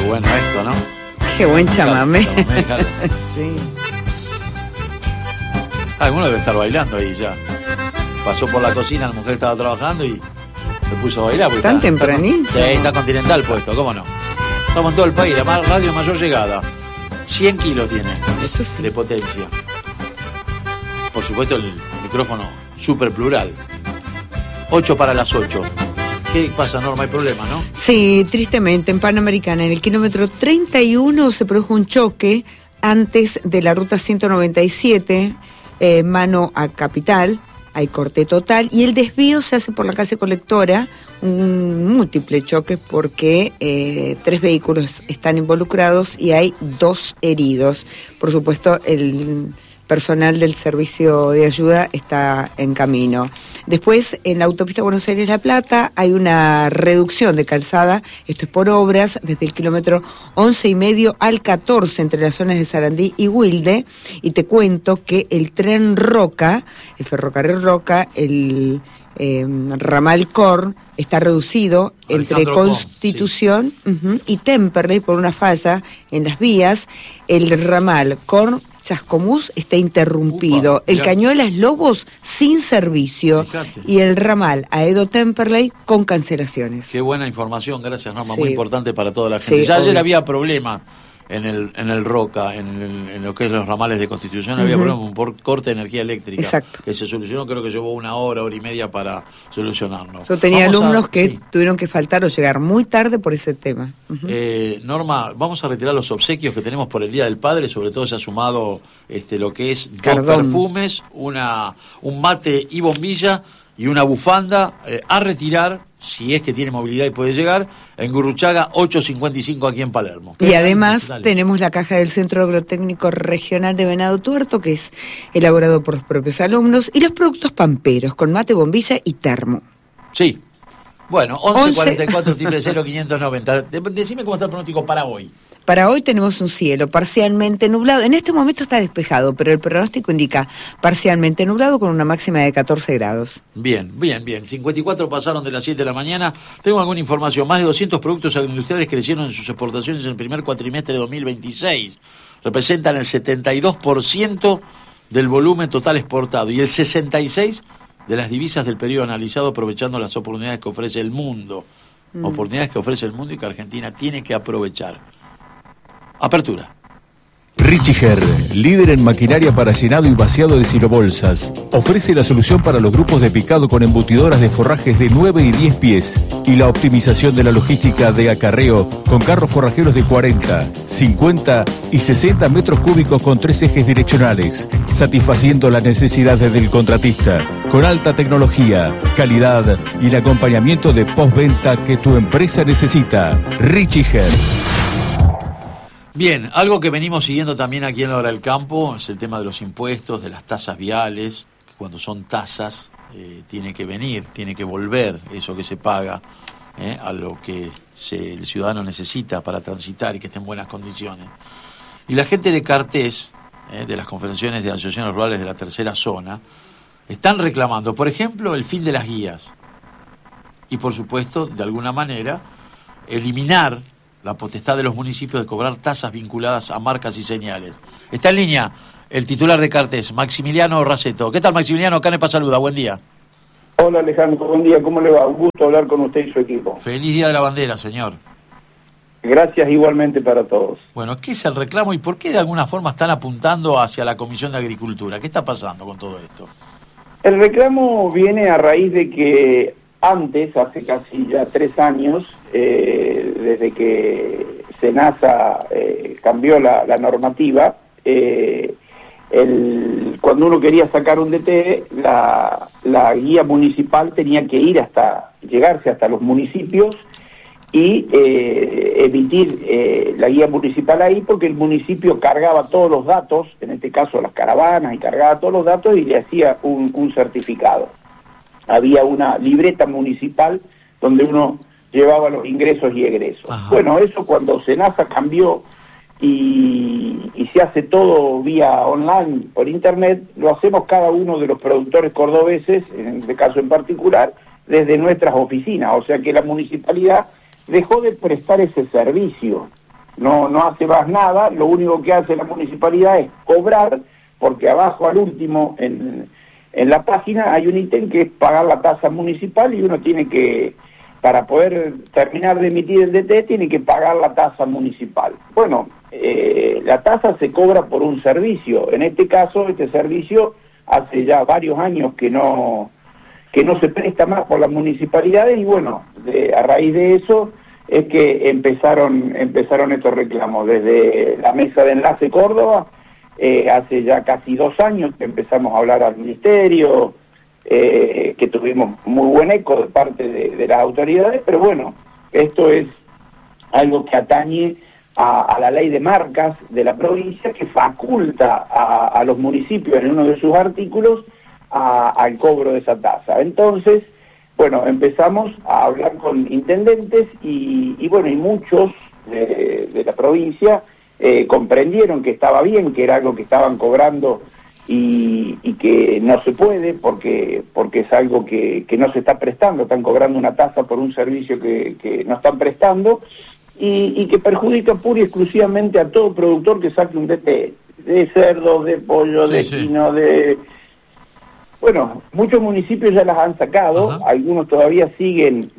bueno esto, ¿no? Qué buen chamamé. Sí. Alguno debe estar bailando ahí ya. Pasó por la cocina, la mujer estaba trabajando y se puso a bailar. ¿Tan tempranito? Sí, está Continental puesto, ¿cómo no? Estamos en todo el país, la radio mayor llegada. 100 kilos tiene de potencia. Por supuesto el micrófono súper plural. 8 para las 8. ¿Qué pasa, Norma? Hay problema, ¿no? Sí, tristemente, en Panamericana, en el kilómetro 31 se produjo un choque antes de la ruta 197, mano a Capital, hay corte total, y el desvío se hace por la calle Colectora, un múltiple choque porque 3 vehículos están involucrados y hay 2 heridos. Por supuesto, el personal del servicio de ayuda está en camino. Después, en la autopista Buenos Aires-La Plata, hay una reducción de calzada, esto es por obras, desde el kilómetro 11,5 al 14, entre las zonas de Sarandí y Wilde, y te cuento que el tren Roca, el ferrocarril Roca, el ramal Korn, está reducido entre Constitución y Temperley por una falla en las vías. El ramal Korn Chascomús está interrumpido. El Cañuelas Lobos sin servicio. Fíjate. Y el ramal Aedo Temperley con cancelaciones. Qué buena información, gracias, Norma, muy importante para toda la gente. Ya ayer había problema en el Roca, en lo que es los ramales de Constitución, había problema por corte de energía eléctrica. Exacto. Que se solucionó, creo que llevó 1 hora, 1 hora y media para solucionarlo. Yo tenía alumnos que tuvieron que faltar o llegar muy tarde por ese tema. Norma, vamos a retirar los obsequios que tenemos por el Día del Padre, sobre todo se ha sumado lo que es Cardón. 2 perfumes, un mate y bombilla y una bufanda a retirar, si es que tiene movilidad y puede llegar, en Gurruchaga 855 aquí en Palermo. Y además tenemos la caja del Centro Agrotécnico Regional de Venado Tuerto, que es elaborado por los propios alumnos, y los productos pamperos, con mate, bombilla y termo. Sí. Bueno, 1144-000-590. Decime cómo está el pronóstico para hoy. Para hoy tenemos un cielo parcialmente nublado. En este momento está despejado, pero el pronóstico indica parcialmente nublado con una máxima de 14 grados. Bien. 54 pasaron de las 7 de la mañana. Tengo alguna información. Más de 200 productos agroindustriales crecieron en sus exportaciones en el primer cuatrimestre de 2026. Representan el 72% del volumen total exportado y el 66% de las divisas del periodo analizado, aprovechando las oportunidades que ofrece el mundo. Oportunidades que ofrece el mundo y que Argentina tiene que aprovechar. Apertura. Richiger, líder en maquinaria para llenado y vaciado de silobolsas, ofrece la solución para los grupos de picado con embutidoras de forrajes de 9 y 10 pies y la optimización de la logística de acarreo con carros forrajeros de 40, 50 y 60 metros cúbicos con 3 ejes direccionales, satisfaciendo las necesidades del contratista, con alta tecnología, calidad y el acompañamiento de postventa que tu empresa necesita. Richiger. Bien, algo que venimos siguiendo también aquí en la Hora del Campo es el tema de los impuestos, de las tasas viales. Cuando son tasas, tiene que volver eso que se paga a lo que el ciudadano necesita para transitar y que esté en buenas condiciones. Y la gente de Cartés, de las confederaciones de asociaciones rurales de la tercera zona, están reclamando, por ejemplo, el fin de las guías. Y, por supuesto, de alguna manera, eliminar la potestad de los municipios de cobrar tasas vinculadas a marcas y señales. Está en línea el titular de Cartés, Maximiliano Raceto. ¿Qué tal, Maximiliano? Canepa saluda, buen día. Hola, Alejandro, buen día, ¿cómo le va? Un gusto hablar con usted y su equipo. Feliz Día de la Bandera, señor. Gracias igualmente para todos. Bueno, ¿qué es el reclamo y por qué de alguna forma están apuntando hacia la Comisión de Agricultura? ¿Qué está pasando con todo esto? El reclamo viene a raíz de que antes, hace casi ya 3 años, desde que SENASA cambió la normativa, cuando uno quería sacar un DT, la guía municipal tenía que llegarse hasta los municipios y emitir la guía municipal ahí, porque el municipio cargaba todos los datos, en este caso las caravanas, y cargaba todos los datos y le hacía un certificado. Había una libreta municipal donde uno llevaba los ingresos y egresos. Ajá. Bueno, eso cuando SENASA cambió y se hace todo vía online, por internet, lo hacemos cada uno de los productores cordobeses, en este caso en particular, desde nuestras oficinas. O sea que la municipalidad dejó de prestar ese servicio. no hace más nada. Lo único que hace la municipalidad es cobrar, porque abajo al último en la página hay un ítem que es pagar la tasa municipal, y uno tiene que, para poder terminar de emitir el DT, tiene que pagar la tasa municipal. Bueno, la tasa se cobra por un servicio. En este caso, este servicio hace ya varios años que no se presta más por las municipalidades, y bueno, a raíz de eso es que empezaron estos reclamos. Desde la Mesa de Enlace Córdoba, hace ya casi 2 años que empezamos a hablar al Ministerio, que tuvimos muy buen eco de parte de las autoridades, pero bueno, esto es algo que atañe a la ley de marcas de la provincia, que faculta a los municipios en uno de sus artículos al cobro de esa tasa. Entonces, bueno, empezamos a hablar con intendentes y bueno, y muchos de la provincia comprendieron que estaba bien, que era algo que estaban cobrando y que no se puede porque es algo que no se está prestando. Están cobrando una tasa por un servicio que no están prestando y que perjudica pura y exclusivamente a todo productor que saque un DT, de cerdo, de pollo, de quino, de... Bueno, muchos municipios ya las han sacado. Ajá. Algunos todavía siguen,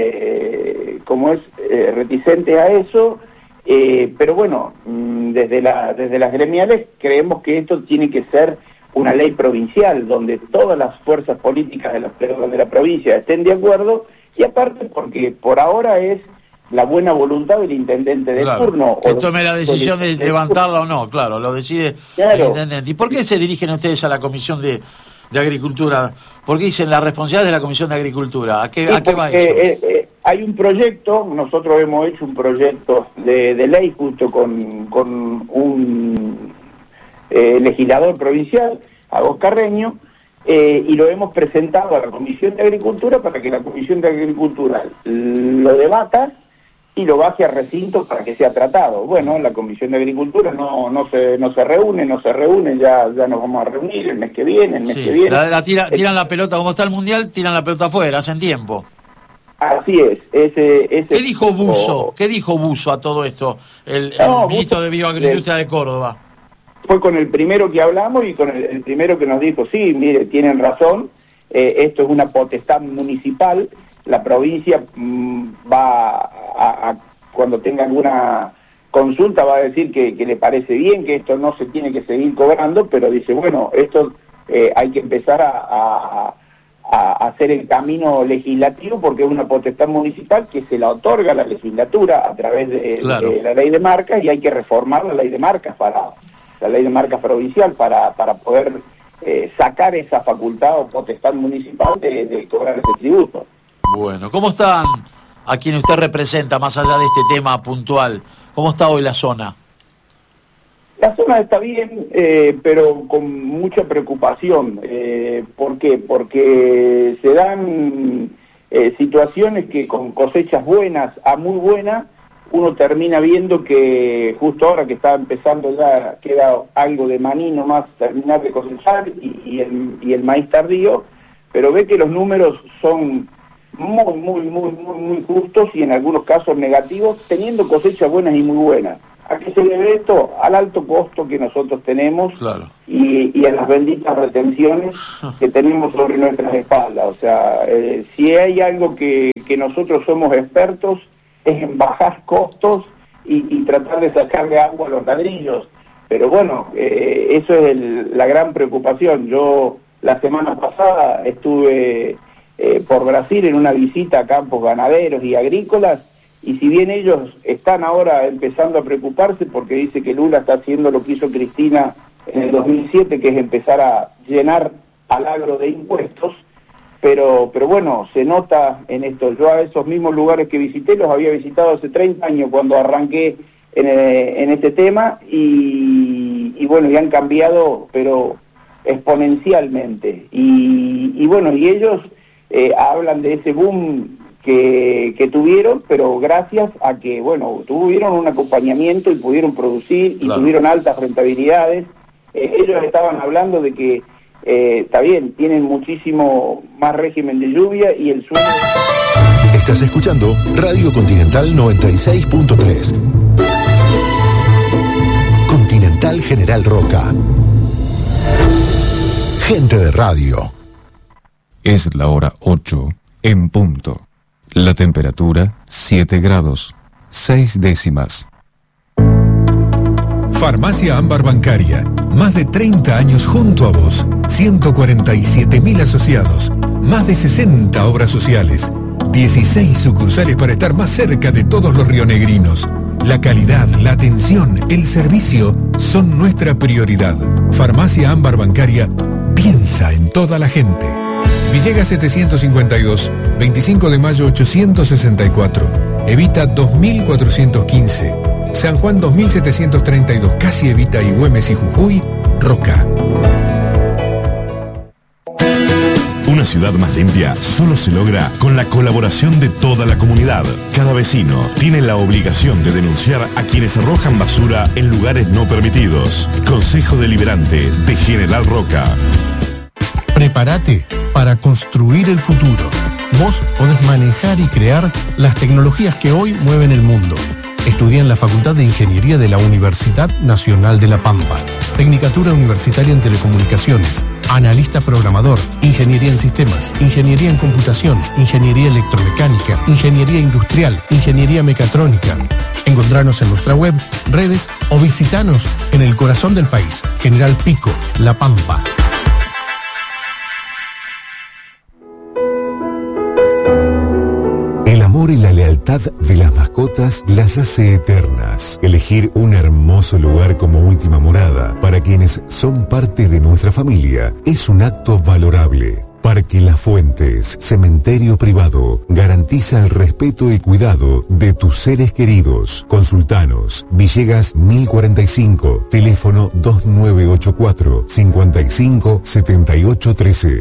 reticentes a eso, pero bueno, desde las gremiales creemos que esto tiene que ser una ley provincial, donde todas las fuerzas políticas de la provincia estén de acuerdo, y aparte porque por ahora es la buena voluntad del intendente de turno. Que tome la decisión de levantarla o no, claro, lo decide el intendente. ¿Y por qué se dirigen ustedes a la Comisión de Agricultura? ¿Por qué dicen la responsabilidad de la Comisión de Agricultura? ¿A qué va eso? Hay un proyecto, nosotros hemos hecho un proyecto de ley justo con un legislador provincial, Agos Carreño, y lo hemos presentado a la Comisión de Agricultura para que la Comisión de Agricultura lo debata y lo baje a recinto para que sea tratado. Bueno, la Comisión de Agricultura no se reúne, ya nos vamos a reunir el mes que viene, que viene. Tiran la pelota, como está el Mundial, tiran la pelota afuera, hacen tiempo. Así es. ¿Qué dijo Busso? ¿Qué dijo Busso a todo esto? El ministro de Bioagricultura de Córdoba. Fue con el primero que hablamos y con el primero que nos dijo, sí, mire, tienen razón, esto es una potestad municipal. La provincia va cuando tenga alguna consulta va a decir que le parece bien, que esto no se tiene que seguir cobrando, pero dice, bueno, esto hay que empezar a hacer el camino legislativo, porque es una potestad municipal que se la otorga a la legislatura a través de la ley de marcas, y hay que reformar la ley de marcas provincial para poder sacar esa facultad o potestad municipal de cobrar ese tributo. Bueno, ¿cómo están a quien usted representa, más allá de este tema puntual? ¿Cómo está hoy la zona? La zona está bien, pero con mucha preocupación. ¿Por qué? Porque se dan situaciones que con cosechas buenas a muy buenas, uno termina viendo que justo ahora que está empezando ya queda algo de maní nomás terminar de cosechar y el maíz tardío, pero ve que los números son muy justos y en algunos casos negativos, teniendo cosechas buenas y muy buenas. ¿A qué se debe esto? Al alto costo que nosotros tenemos, claro, y a las benditas retenciones que tenemos sobre nuestras espaldas. O sea, si hay algo que nosotros somos expertos es en bajar costos y tratar de sacarle agua a los ladrillos. Pero bueno, eso es la gran preocupación. Yo la semana pasada estuve por Brasil en una visita a campos ganaderos y agrícolas, y si bien ellos están ahora empezando a preocuparse porque dice que Lula está haciendo lo que hizo Cristina en el 2007, que es empezar a llenar al agro de impuestos, pero bueno, se nota en esto. Yo a esos mismos lugares que visité los había visitado hace 30 años cuando arranqué en este tema, y bueno, y han cambiado, pero exponencialmente. Y bueno, y ellos hablan de ese boom que tuvieron, pero gracias a que, bueno, tuvieron un acompañamiento y pudieron producir y claro, tuvieron altas rentabilidades. Ellos estaban hablando de que, está bien, tienen muchísimo más régimen de lluvia y el suelo... Estás escuchando Radio Continental 96.3. Hospital General Roca. Gente de radio. Es la hora 8 en punto. La temperatura 7 grados, 6 décimas. Farmacia Ámbar Bancaria. Más de 30 años junto a vos. 147.000 asociados. Más de 60 obras sociales. 16 sucursales para estar más cerca de todos los rionegrinos. La calidad, la atención, el servicio son nuestra prioridad. Farmacia Ámbar Bancaria piensa en toda la gente. Villegas 752, 25 de mayo 864. Evita 2415. San Juan 2732, casi Evita y Güemes y Jujuy, Roca. Una ciudad más limpia solo se logra con la colaboración de toda la comunidad. Cada vecino tiene la obligación de denunciar a quienes arrojan basura en lugares no permitidos. Consejo Deliberante de General Roca. Prepárate para construir el futuro. Vos podés manejar y crear las tecnologías que hoy mueven el mundo. Estudia en la Facultad de Ingeniería de la Universidad Nacional de La Pampa. Tecnicatura Universitaria en Telecomunicaciones. Analista programador. Ingeniería en Sistemas. Ingeniería en Computación. Ingeniería Electromecánica. Ingeniería Industrial. Ingeniería Mecatrónica. Encontranos en nuestra web, redes o visitanos en el corazón del país. General Pico, La Pampa. El amor y la lealtad de las mascotas las hace eternas. Elegir un hermoso lugar como última morada para quienes son parte de nuestra familia es un acto valorable. Parque Las Fuentes, cementerio privado, garantiza el respeto y cuidado de tus seres queridos. Consultanos, Villegas 1045, teléfono 2984 55 78 13.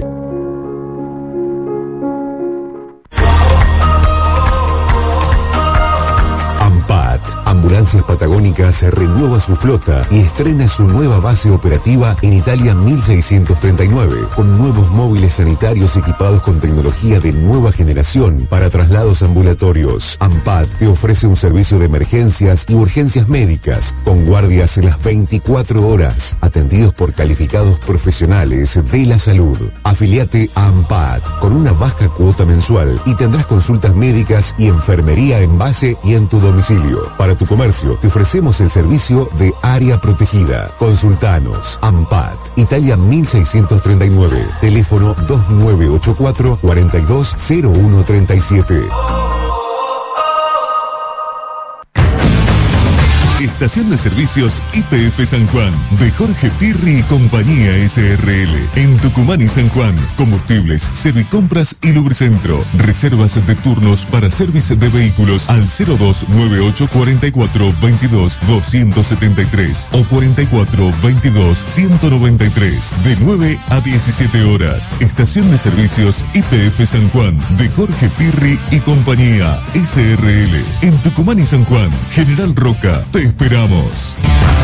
Ambulancias Patagónicas renueva su flota y estrena su nueva base operativa en Italia 1639, con nuevos móviles sanitarios equipados con tecnología de nueva generación para traslados ambulatorios. AMPAT te ofrece un servicio de emergencias y urgencias médicas, con guardias las 24 horas, atendidos por calificados profesionales de la salud. Afiliate a AMPAT con una baja cuota mensual y tendrás consultas médicas y enfermería en base y en tu domicilio. Para tu comercio, te ofrecemos el servicio de área protegida. Consultanos. AMPAT, Italia 1639, teléfono 2984 420137. Estación de Servicios YPF San Juan, de Jorge Pirri y Compañía SRL. En Tucumán y San Juan, combustibles, servicompras y lubricentro. Reservas de turnos para servicio de vehículos al 0298 44 22 273 o 44 22 193, de 9 a 17 horas. Estación de Servicios YPF San Juan, de Jorge Pirri y Compañía SRL. En Tucumán y San Juan, General Roca, te esperamos.